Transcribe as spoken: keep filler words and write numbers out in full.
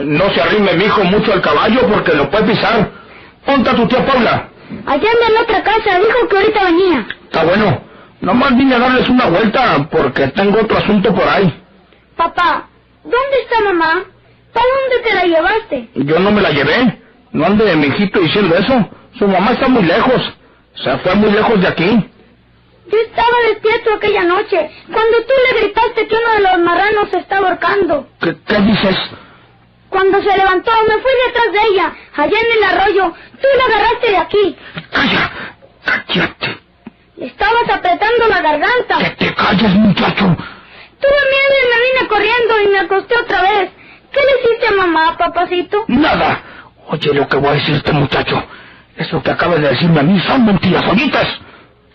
No se arrime, mijo, mucho al caballo porque lo puede pisar. ¿Dónde está tu tía Paula? Allá anda en la otra casa, dijo que ahorita venía. Está bueno. Nomás vine a darles una vuelta porque tengo otro asunto por ahí. Papá, ¿dónde está mamá? ¿Para dónde te la llevaste? Yo no me la llevé. No ande, mijito, diciendo eso. Su mamá está muy lejos. Se fue muy lejos de aquí. Yo estaba despierto aquella noche, cuando tú le gritaste que uno de los marranos se estaba ahorcando. ¿Qué, qué dices? Cuando se levantó, me fui detrás de ella, allá en el arroyo. Tú la agarraste de aquí. ¡Calla! ¡Cállate! Le estabas apretando la garganta. ¡Que te calles, muchacho! Tuve miedo y me vine corriendo y me acosté otra vez. ¿Qué le hiciste a mamá, papacito? ¡Nada! Oye, lo que voy a decirte, muchacho. Eso que acabas de decirme a mí son mentiras solitas.